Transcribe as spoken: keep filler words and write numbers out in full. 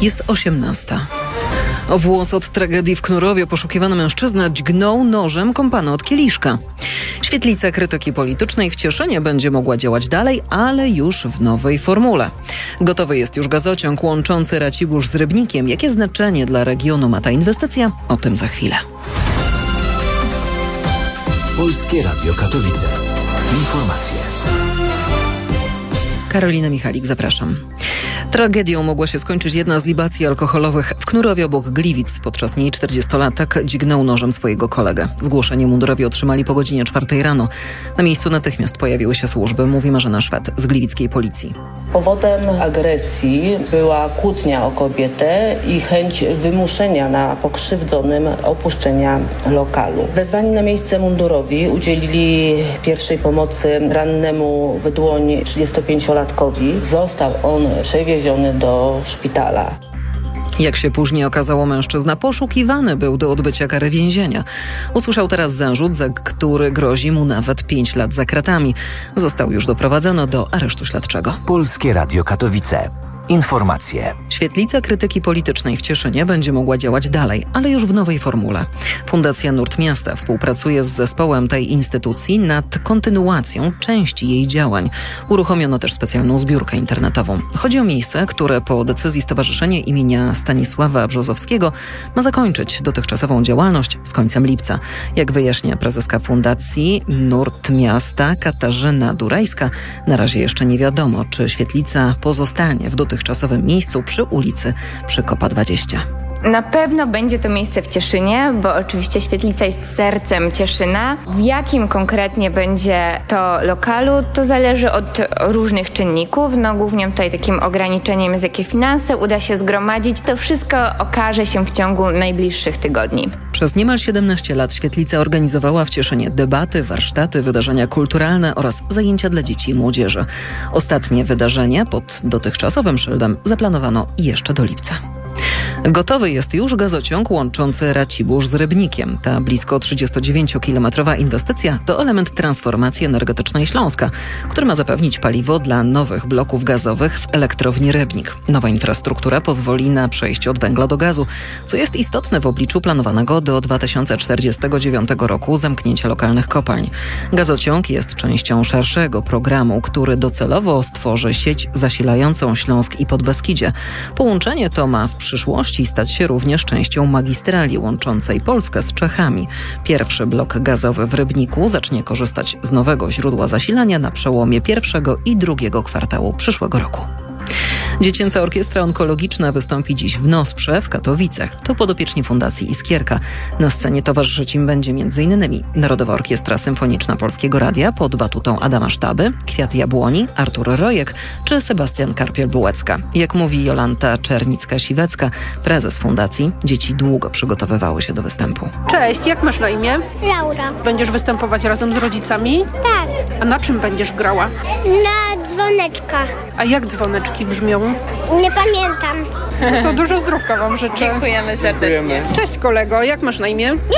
Jest osiemnasta. O włos od tragedii w Knurowie poszukiwany mężczyzna dźgnął nożem kąpany od kieliszka. Świetlica krytyki politycznej w Cieszynie będzie mogła działać dalej, ale już w nowej formule. Gotowy jest już gazociąg łączący Racibórz z Rybnikiem. Jakie znaczenie dla regionu ma ta inwestycja? O tym za chwilę. Polskie Radio Katowice. Informacje. Karolina Michalik, zapraszam. Tragedią mogła się skończyć jedna z libacji alkoholowych w Knurowie obok Gliwic. Podczas niej czterdziestolatek dźgnął nożem swojego kolegę. Zgłoszenie mundurowi otrzymali po godzinie czwartej rano. Na miejscu natychmiast pojawiły się służby, mówi Marzena Szwed z gliwickiej policji. Powodem agresji była kłótnia o kobietę i chęć wymuszenia na pokrzywdzonym opuszczenia lokalu. Wezwani na miejsce mundurowi udzielili pierwszej pomocy rannemu w dłoń trzydziestopięciolatkowi. Został on przewieziony do szpitala. Jak się później okazało, mężczyzna poszukiwany był do odbycia kary więzienia. Usłyszał teraz zarzut, za który grozi mu nawet pięć lat za kratami. Został już doprowadzony do aresztu śledczego. Polskie Radio Katowice. Informacje. Świetlica krytyki politycznej w Cieszynie będzie mogła działać dalej, ale już w nowej formule. Fundacja Nurt Miasta współpracuje z zespołem tej instytucji nad kontynuacją części jej działań. Uruchomiono też specjalną zbiórkę internetową. Chodzi o miejsce, które po decyzji Stowarzyszenia imienia Stanisława Brzozowskiego ma zakończyć dotychczasową działalność z końcem lipca. Jak wyjaśnia prezeska Fundacji Nurt Miasta Katarzyna Durajska, na razie jeszcze nie wiadomo, czy świetlica pozostanie w dotychczasowym miejscu przy ulicy Przykopa dwadzieścia. Na pewno będzie to miejsce w Cieszynie, bo oczywiście świetlica jest sercem Cieszyna. W jakim konkretnie będzie to lokalu, to zależy od różnych czynników. No głównie tutaj takim ograniczeniem jest, jakie finanse uda się zgromadzić. To wszystko okaże się w ciągu najbliższych tygodni. Przez niemal siedemnaście lat świetlica organizowała w Cieszynie debaty, warsztaty, wydarzenia kulturalne oraz zajęcia dla dzieci i młodzieży. Ostatnie wydarzenia pod dotychczasowym szyldem zaplanowano jeszcze do lipca. Gotowy jest już gazociąg łączący Racibórz z Rybnikiem. Ta blisko trzydziestodziewięciokilometrowa inwestycja to element transformacji energetycznej Śląska, który ma zapewnić paliwo dla nowych bloków gazowych w elektrowni Rybnik. Nowa infrastruktura pozwoli na przejście od węgla do gazu, co jest istotne w obliczu planowanego do dwa tysiące czterdziestego dziewiątego roku zamknięcia lokalnych kopalń. Gazociąg jest częścią szerszego programu, który docelowo stworzy sieć zasilającą Śląsk i Podbeskidzie. Połączenie to ma w przyszłości stać się również częścią magistrali łączącej Polskę z Czechami. Pierwszy blok gazowy w Rybniku zacznie korzystać z nowego źródła zasilania na przełomie pierwszego i drugiego kwartału przyszłego roku. Dziecięca Orkiestra Onkologiczna wystąpi dziś w Nosprze w Katowicach. To podopieczni Fundacji Iskierka. Na scenie towarzyszyć im będzie między innymi Narodowa Orkiestra Symfoniczna Polskiego Radia pod batutą Adama Sztaby, Kwiat Jabłoni, Artur Rojek czy Sebastian Karpiel-Bułecka. Jak mówi Jolanta Czernicka-Siwecka, prezes fundacji, dzieci długo przygotowywały się do występu. Cześć, jak masz na imię? Laura. Będziesz występować razem z rodzicami? Tak, A na czym będziesz grała? na dzwoneczkach. A jak dzwoneczki brzmią? Nie pamiętam. To dużo zdrówka wam życzę. Dziękujemy serdecznie. Cześć kolego, jak masz na imię?